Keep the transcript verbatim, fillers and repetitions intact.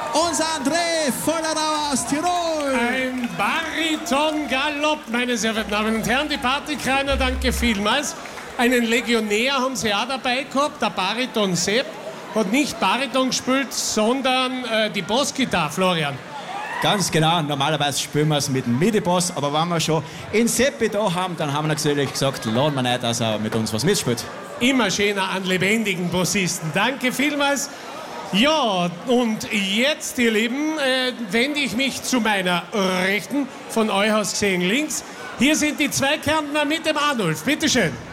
unser André Vollerauer aus Tirol. Ein Bariton-Galopp, meine sehr verehrten Damen und Herren. Die Partykreiner, danke vielmals. Einen Legionär haben sie auch dabei gehabt, der Bariton Sepp. Hat nicht Bariton gespielt, sondern äh, die Bassgitarre, Florian. Ganz genau, normalerweise spielen wir es mit dem Midi-Bass, aber wenn wir schon in Seppi da haben, dann haben wir natürlich gesagt, laden wir nicht, dass er mit uns was mitspielt. Immer schöner an lebendigen Bassisten. Danke vielmals. Ja, und jetzt, ihr Lieben, äh, wende ich mich zu meiner Rechten, von euch aus gesehen links. Hier sind die zwei Kärntner mit dem Arnulf. Bitteschön.